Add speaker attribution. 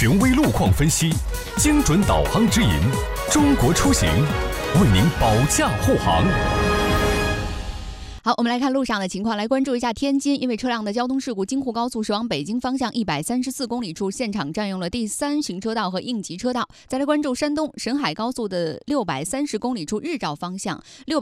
Speaker 1: 权威路况分析，精准导航指引，中国出行为您保驾护航。
Speaker 2: 好，我们来看路上的情况，来关注一下天津，因为车辆的交通事故，京沪高速是往北京方向134公里处现场占用了第3行车道和应急车道。再来关注山东沈海高速的630公里处日照方向